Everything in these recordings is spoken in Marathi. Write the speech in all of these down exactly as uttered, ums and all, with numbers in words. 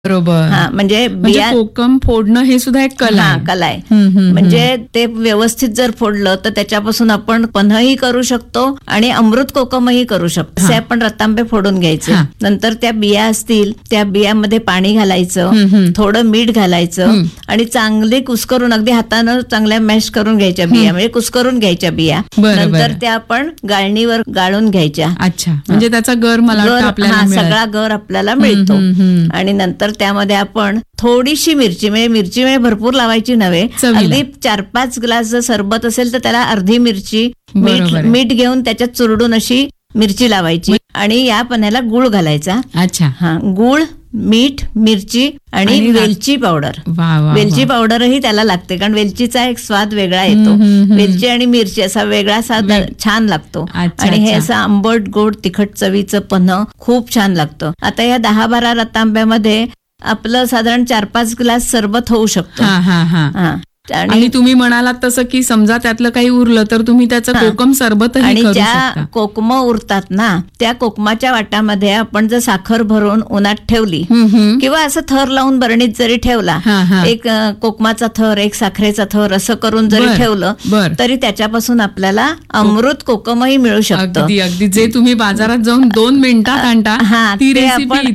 बरोबर. हा म्हणजे बिया कोकम फोडणं हे सुद्धा एक कला आहे. कला आहे. म्हणजे ते व्यवस्थित जर फोडलं तर त्याच्यापासून आपण पन्हही करू शकतो आणि अमृत कोकमही करू शकतो. असे आपण रतांबे फोडून घ्यायचे. नंतर त्या बिया असतील त्या बियामध्ये पाणी घालायचं, थोडं मीठ घालायचं आणि चांगले कुस्करून अगदी हातानं चांगल्या मॅश करून घ्यायच्या बिया, म्हणजे कुस्करून घ्यायच्या बिया. नंतर त्या आपण गाळणीवर गाळून घ्यायच्या. अच्छा, म्हणजे त्याचा गर मला वाटतं आपल्याला सगळा गर आपल्याला मिळतो. आणि नंतर त्यामध्ये आपण थोडीशी मिरची, म्हणजे मिरची म्हणजे भरपूर लावायची नव्हे, अगदी चार पाच ग्लास जर सरबत असेल तर त्याला अर्धी मिरची, मीठ मीठ घेऊन त्याच्यात चुरडून अशी मिरची लावायची आणि या पन्ह्याला गुळ घालायचा. अच्छा, हा गुळ, मीठ, मिरची आणि वेलची पावडर. वेलची पावडरही त्याला लागते कारण वेलचीचा एक स्वाद वेगळा येतो. वेलची आणि मिरची असा वेगळा स्वाद छान लागतो आणि हे असं आंबट गोड तिखट चवीचं पन्ह खूप छान लागतं. आता या दहा बारा रतांब्यामध्ये आपलं साधारण चार पाच ग्लास सरबत होऊ शकतो. आणि तुम्ही म्हणालात तसं की समजा त्यातलं काही उरलं तर तुम्ही त्याचं कोकम सरबत आणि ज्या कोकम उरतात ना त्या कोकमाच्या वाटामध्ये आपण जर साखर भरून उन्हात ठेवली किंवा असं थर लावून बरणीत जरी ठेवला, एक कोकमाचा थर एक साखरेचा थर असं करून जरी ठेवलं तरी त्याच्यापासून आपल्याला अमृत कोकमही मिळू शकतं. अगदी जे तुम्ही बाजारात जाऊन दोन मिनिटात आणता ती रेसिपी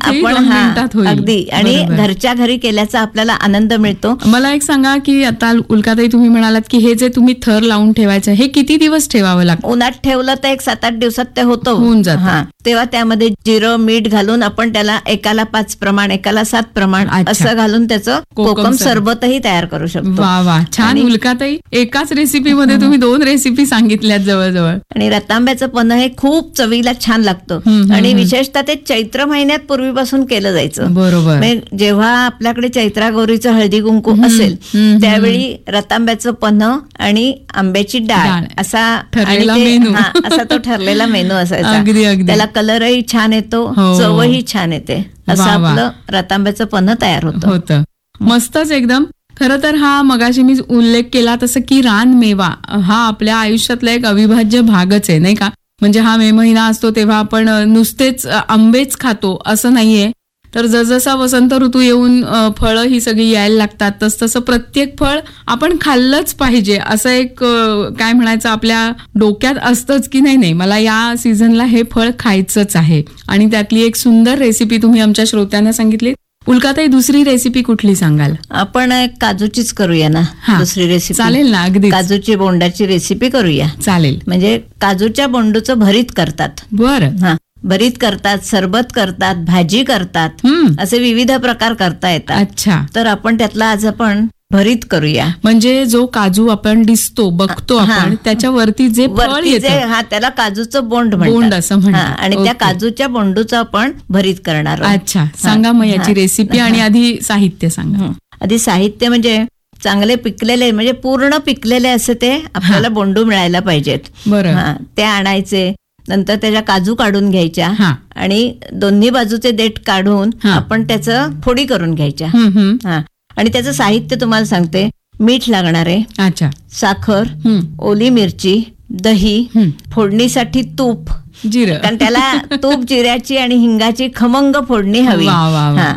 आपण अगदी आणि घरच्या घरी केल्याचा आपल्याला आनंद मिळतो. मला एक सांगा की आता उल्काताई तुम्ही म्हणालात की हे जे तुम्ही थर लावून ठेवायचं हे किती दिवस ठेवावं लागतं? उन्हात ठेवलं तर एक सात आठ दिवसात ते होतं, होऊन जातं. तेव्हा त्यामध्ये जिरं मीठ घालून आपण त्याला एकाला पाच प्रमाण एकाला सात प्रमाण असं घालून त्याचं कोकम सरबतही तयार करू शकतो. वा वा, छान. उल्काताई एकाच रेसिपी मध्ये तुम्ही दोन रेसिपी सांगितल्यात जवळजवळ. आणि रतांब्याचं पन्ह हे खूप चवीला छान लागतं आणि विशेषतः ते चैत्र महिन्यात पूर्वीपासून केलं जायचं. बरोबर. जेव्हा आपल्याकडे चैत्रा गौरीचं हळदी कुंकू असेल त्यावेळी रतांब्याचं पन्ह आणि आंब्याची डाळ असा मेनू असा तो ठरलेला मेनू असायचा. त्याला कलरही छान येतो, चवही छान येते. असं आपलं रतांब्याचं पन्ह तयार होतं. होतं मस्तच एकदम. खरं तर हा मगाशी मी उल्लेख केला तसं की रानमेवा हा आपल्या आयुष्यातला एक अविभाज्य भागच आहे, नाही का? म्हणजे हा मे महिना असतो तेव्हा आपण नुसतेच आंबेच खातो असं नाहीये, तर जसजसा वसंत ऋतू येऊन फळं ही सगळी यायला लागतात तस तसं प्रत्येक फळ आपण खाल्लंच पाहिजे असं एक काय म्हणायचं आपल्या डोक्यात असतंच की नाही नाही मला या सीझनला हे फळ खायचंच आहे. आणि त्यातली एक सुंदर रेसिपी तुम्ही आमच्या श्रोत्यांना सांगितली. उल्काताई दुसरी रेसिपी कुठली सांगाल? आपण काजूचीच करूया ना दुसरी रेसिपी. चालेल ना? अगदी काजूची बोंडाची रेसिपी करूया. चालेल. म्हणजे काजूच्या बोंडूचं भरीत करतात. बरं. हा भरीत करतात, सरबत करतात, भाजी करतात, असे विविध प्रकार करता येतात. अच्छा. तर आपण त्यातला आज आपण भरीत करूया. म्हणजे जो काजू आपण दिसतो बघतो आपण त्याच्यावरती जे फळ येतं हा त्याला काजूचं बोंड बोंड असं म्हणतात आणि त्या काजूच्या बोंडूचं आपण भरीत करणार. अच्छा, सांगा मग याची रेसिपी आणि आधी साहित्य सांगा. आधी साहित्य म्हणजे चांगले पिकलेले म्हणजे पूर्ण पिकलेले असे ते आपल्याला बोंडू मिळायला पाहिजेत. बरं. ते आणायचे. नंतर त्याच्या काजू काढून घ्यायच्या आणि दोन्ही बाजूचे देठ काढून आपण त्याचं फोडी करून घ्यायच्या. हा आणि त्याचं साहित्य तुम्हाला सांगते. मीठ लागणार आहे. अच्छा. साखर, ओली मिरची, दही, फोडणीसाठी तूप, जिरं, कारण त्याला तूप जिऱ्याची आणि हिंगाची खमंग फोडणी हवी. हा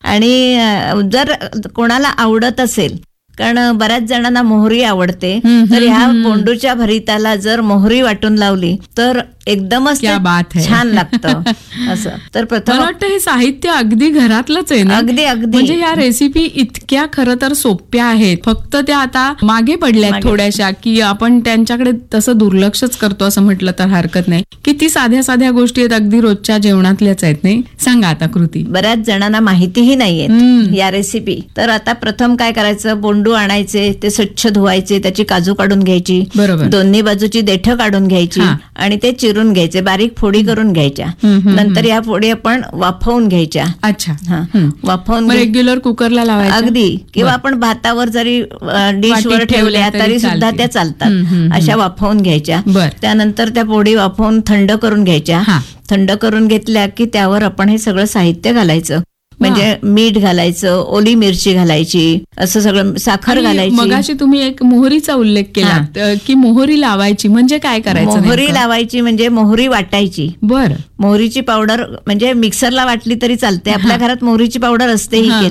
आणि जर कोणाला आवडत असेल, कारण बऱ्याच जणांना मोहरी आवडते, तर ह्या बोंडूच्या भरीताला जर मोहरी वाटून लावली तर एकदमच छान लागतं. असं तर प्रथम वाटतं हे साहित्य अगदी घरातलंच आहे ना? अगदी अगदी. म्हणजे ह्या रेसिपी इतक्या खरं तर सोप्या आहेत, फक्त त्या आता मागे पडल्यात थोड्याशा की आपण त्यांच्याकडे तसं दुर्लक्षच करतो असं म्हटलं तर हरकत नाही. किती साध्या साध्या गोष्टी आहेत, अगदी रोजच्या जेवणातल्याच आहेत. नाही सांगा आता कृती. बऱ्याच जणांना माहितीही नाहीये या रेसिपी. तर आता प्रथम काय करायचं, बोंडू आणायचे, ते स्वच्छ धुवायचे, त्याची काजू काढून घ्यायची. बरोबर. दोन्ही बाजूची देठ काढून घ्यायची आणि ते चिरून घ्यायचे, बारीक फोडी करून घ्यायच्या. नंतर या फोडी आपण वाफवून घ्यायच्या. अच्छा. वाफवून रेग्युलर कुकरला लावायच्या अगदी, किंवा आपण भातावर जरी डिशवर ठेवल्या तरी सुद्धा त्या चालतात. अशा वाफवून घ्यायच्या. त्यानंतर त्या फोडी वाफवून थंड करून घ्यायच्या. थंड करून घेतल्या की त्यावर आपण हे सगळं साहित्य घालायचं. म्हणजे मीठ घालायचं, ओली मिरची घालायची, असं सगळं, साखर घालायची. मगाशी तुम्ही एक मोहरीचा उल्लेख केला की मोहरी लावायची, म्हणजे काय करायचं? मोहरी लावायची म्हणजे मोहरी वाटायची. बरं. मोहरीची पावडर म्हणजे मिक्सरला वाटली तरी चालते, आपल्या घरात मोहरीची पावडर असते ही केली